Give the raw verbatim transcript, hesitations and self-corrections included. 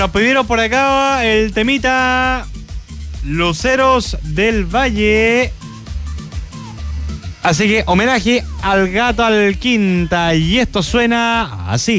Nos pidieron por acá el temita Luceros del Valle. Así que homenaje al Gato Alquinta. Y esto suena así.